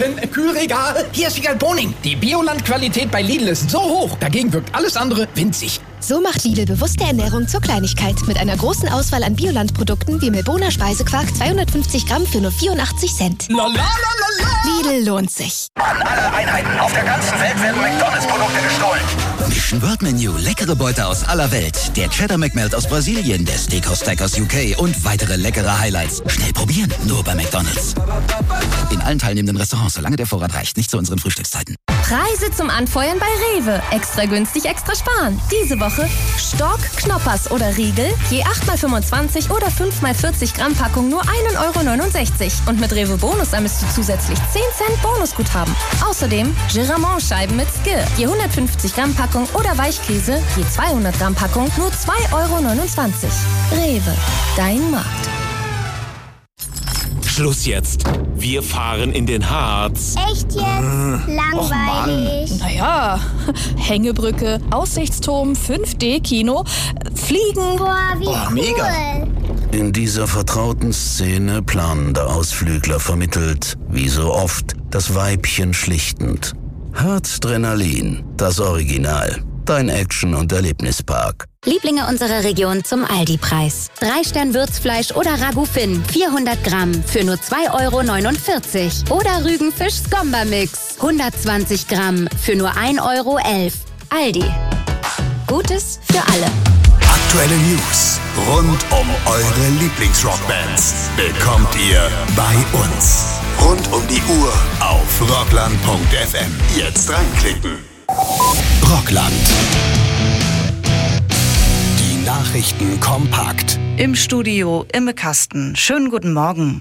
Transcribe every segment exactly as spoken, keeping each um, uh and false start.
Außen, Kühlregal. Hier ist Wiegald Boning. Die Bioland-Qualität bei Lidl ist so hoch. Dagegen wirkt alles andere winzig. So macht Lidl bewusste Ernährung zur Kleinigkeit. Mit einer großen Auswahl an Bioland-Produkten wie Milboner Speisequark zweihundertfünfzig Gramm für nur vierundachtzig Cent. La, la, la, la, la. Lidl lohnt sich. An alle Einheiten auf der ganzen Welt werden McDonalds-Produkte gestohlen. Mission Word Menu, leckere Beute aus aller Welt. Der Cheddar McMelt aus Brasilien, der Steakhouse Stack aus U K und weitere leckere Highlights. Schnell probieren, nur bei McDonalds. In allen teilnehmenden Restaurants, solange der Vorrat reicht, nicht zu unseren Frühstückszeiten. Preise zum Anfeuern bei Rewe. Extra günstig, extra sparen. Diese Woche Stork, Knoppers oder Riegel. Je acht mal fünfundzwanzig oder fünf mal vierzig Gramm Packung nur ein Euro neunundsechzig. Und mit Rewe Bonus ermisst du zusätzlich zehn Cent Bonusguthaben. Außerdem Giramont-Scheiben mit Skir. Je hundertfünfzig Gramm Packung oder Weichkäse. Je zweihundert Gramm Packung nur zwei Euro neunundzwanzig. Rewe, dein Markt. Schluss jetzt. Wir fahren in den Harz. Echt jetzt? Äh, Langweilig. Och naja, Hängebrücke, Aussichtsturm, fünf D Kino, Fliegen. Boah, wie oh, cool. Mega. In dieser vertrauten Szene planender Ausflügler vermittelt, wie so oft, das Weibchen schlichtend. Harzdrenalin, das Original. Dein Action- und Erlebnispark. Lieblinge unserer Region zum Aldi-Preis. Drei Stern Würzfleisch oder Ragout Finn, vierhundert Gramm für nur zwei Euro neunundvierzig. Oder Rügenfisch Skomba-Mix, hundertzwanzig Gramm für nur ein Euro elf. Aldi. Gutes für alle. Aktuelle News rund um eure Lieblingsrockbands bekommt ihr bei uns. Rund um die Uhr auf rockland punkt f m. Jetzt reinklicken. Rockland. Die Nachrichten kompakt. Im Studio Imme Kasten. Schönen guten Morgen.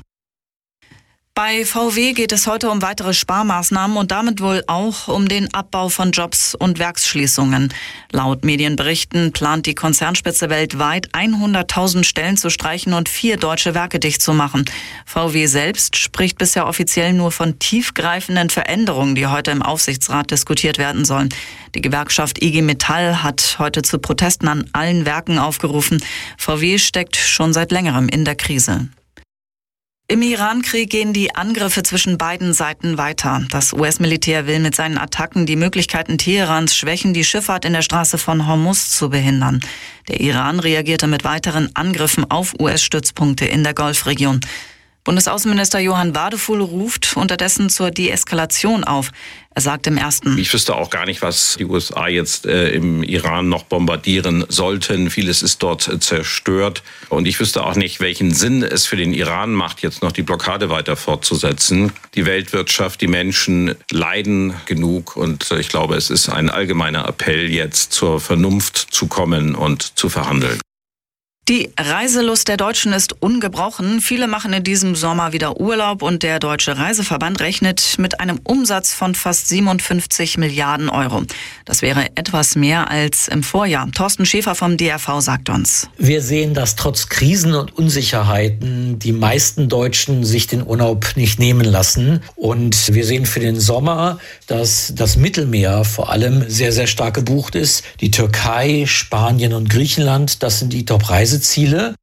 Bei V W geht es heute um weitere Sparmaßnahmen und damit wohl auch um den Abbau von Jobs und Werksschließungen. Laut Medienberichten plant die Konzernspitze weltweit hunderttausend Stellen zu streichen und vier deutsche Werke dicht zu machen. V W selbst spricht bisher offiziell nur von tiefgreifenden Veränderungen, die heute im Aufsichtsrat diskutiert werden sollen. Die Gewerkschaft I G Metall hat heute zu Protesten an allen Werken aufgerufen. V W steckt schon seit längerem in der Krise. Im Iran-Krieg gehen die Angriffe zwischen beiden Seiten weiter. Das U S-Militär will mit seinen Attacken die Möglichkeiten Teherans schwächen, die Schifffahrt in der Straße von Hormuz zu behindern. Der Iran reagierte mit weiteren Angriffen auf U S-Stützpunkte in der Golfregion. Bundesaußenminister Johann Wadefuhl ruft unterdessen zur Deeskalation auf. Er sagt im ersten: Ich wüsste auch gar nicht, was die U S A jetzt äh, im Iran noch bombardieren sollten. Vieles ist dort äh, zerstört. Und ich wüsste auch nicht, welchen Sinn es für den Iran macht, jetzt noch die Blockade weiter fortzusetzen. Die Weltwirtschaft, die Menschen leiden genug. Und äh, ich glaube, es ist ein allgemeiner Appell, jetzt zur Vernunft zu kommen und zu verhandeln. Die Reiselust der Deutschen ist ungebrochen. Viele machen in diesem Sommer wieder Urlaub und der Deutsche Reiseverband rechnet mit einem Umsatz von fast siebenundfünfzig Milliarden Euro. Das wäre etwas mehr als im Vorjahr. Thorsten Schäfer vom D R V sagt uns: Wir sehen, dass trotz Krisen und Unsicherheiten die meisten Deutschen sich den Urlaub nicht nehmen lassen. Und wir sehen für den Sommer, dass das Mittelmeer vor allem sehr, sehr stark gebucht ist. Die Türkei, Spanien und Griechenland, das sind die Top-Reise Ziele.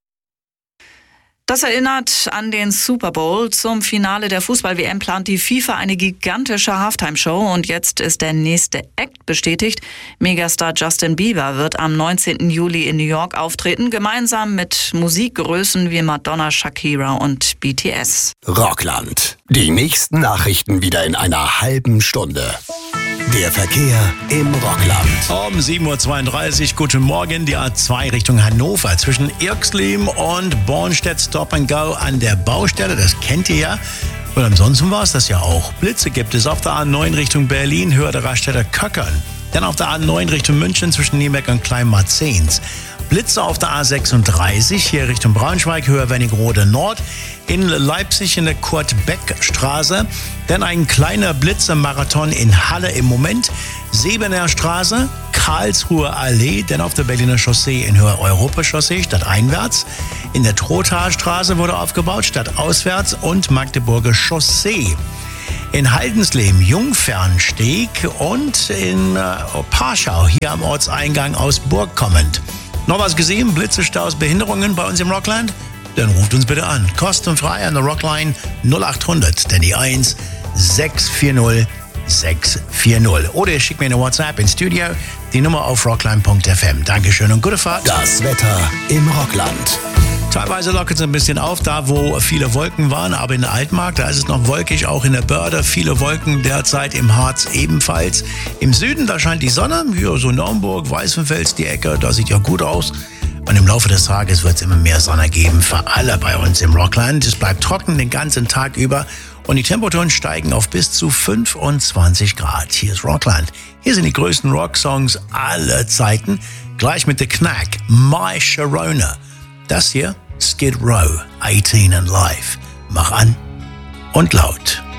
Das erinnert an den Super Bowl. Zum Finale der Fußball-W M plant die FIFA eine gigantische Halftime-Show und jetzt ist der nächste Act bestätigt. Megastar Justin Bieber wird am neunzehnten Juli in New York auftreten, gemeinsam mit Musikgrößen wie Madonna, Shakira und B T S. Rockland. Die nächsten Nachrichten wieder in einer halben Stunde. Der Verkehr im Rockland. Um sieben Uhr zweiunddreißig, guten Morgen, die A zwei Richtung Hannover. Zwischen Irxlim und Bornstedt Stop and Go an der Baustelle, das kennt ihr ja. Und ansonsten war es das ja auch. Blitze gibt es auf der A neun Richtung Berlin, Höhe der Raststätte Köckern. Dann auf der A neun Richtung München zwischen Niebeck und Kleinmarzens. Blitze auf der A sechsunddreißig, hier Richtung Braunschweig, Höhe Wernigerode Nord. In Leipzig in der Kurt-Beck-Straße. Dann ein kleiner Blitzemarathon in Halle im Moment. Sebener Straße, Karlsruher Allee, dann auf der Berliner Chaussee in Höhe Europachaussee, stadteinwärts. In der Trothaarstraße wurde aufgebaut, stadtauswärts und Magdeburger Chaussee. In Haldensleben, Jungfernsteg und in äh, Parschau, hier am Ortseingang aus Burg kommend. Noch was gesehen? Blitze, Staus, Behinderungen bei uns im Rockland? Dann ruft uns bitte an. Kostenfrei an der Rockline null acht hundert, denn die eins sechs vier null sechs vier null. Oder ihr schickt mir eine WhatsApp ins Studio, die Nummer auf rockland punkt f m. Dankeschön und gute Fahrt. Das Wetter im Rockland. Teilweise lockert es ein bisschen auf, da wo viele Wolken waren, aber in der Altmark, da ist es noch wolkig, auch in der Börde, viele Wolken derzeit, im Harz ebenfalls. Im Süden, da scheint die Sonne, hier so Naumburg, Weißenfels, die Ecke, da sieht ja gut aus. Und im Laufe des Tages wird es immer mehr Sonne geben für alle bei uns im Rockland. Es bleibt trocken den ganzen Tag über und die Temperaturen steigen auf bis zu fünfundzwanzig Grad. Hier ist Rockland. Hier sind die größten Rocksongs aller Zeiten. Gleich mit The Knack, My Sharona. Das hier, Skid Row, achtzehn and Live. Mach an und laut.